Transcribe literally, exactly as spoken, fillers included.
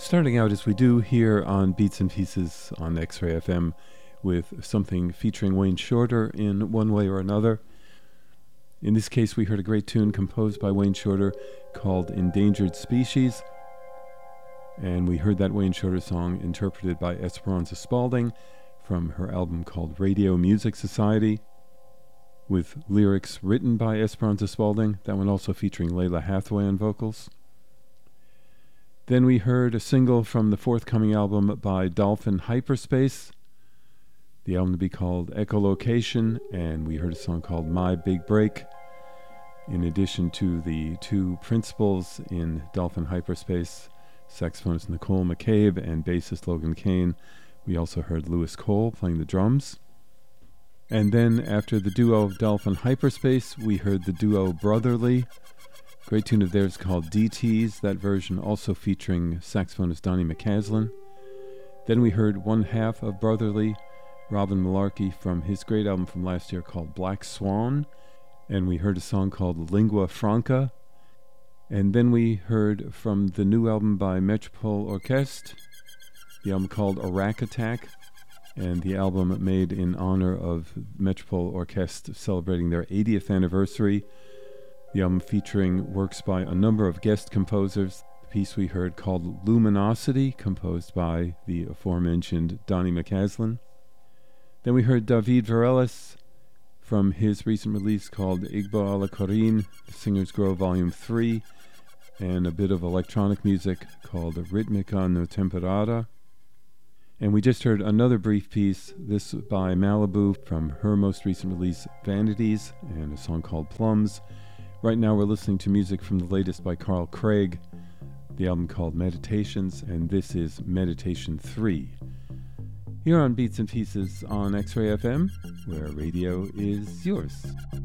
Starting out as we do here on Beats and Pieces on X-Ray F M with something featuring Wayne Shorter in one way or another. In this case, we heard a great tune composed by Wayne Shorter called Endangered Species. And we heard that Wayne Shorter song interpreted by Esperanza Spalding from her album called Radio Music Society, with lyrics written by Esperanza Spalding, that one also featuring Layla Hathaway on vocals. Then we heard a single from the forthcoming album by Dolphin Hyperspace, the album to be called Echolocation, and we heard a song called My Big Break. In addition to the two principals in Dolphin Hyperspace, saxophonist Nicole McCabe and bassist Logan Kane, we also heard Lewis Cole playing the drums. And then after the duo Dolphin Hyperspace, we heard the duo Brotherly. Great tune of theirs called D Ts, that version also featuring saxophonist Donnie McCaslin. Then we heard one half of Brotherly, Robin Malarkey, from his great album from last year called Black Swan, and we heard a song called Lingua Franca. And then we heard from the new album by Metropole Orchestre, the album called Iraq Attack, and the album made in honor of Metropole Orchestre celebrating their eightieth anniversary. The album featuring works by a number of guest composers. The piece we heard called Luminosity, composed by the aforementioned Donnie McCaslin. Then we heard David Varelis from his recent release called Igbo a la Corinne, The Singers Grow Volume three, and a bit of electronic music called Ritmica no Temperata. And we just heard another brief piece, this by Malibu, from her most recent release Vanities, and a song called Plums. Right now we're listening to music from the latest by Carl Craig, the album called Meditations, and this is Meditation three. Here on Beats and Pieces on X-Ray F M, where radio is yours.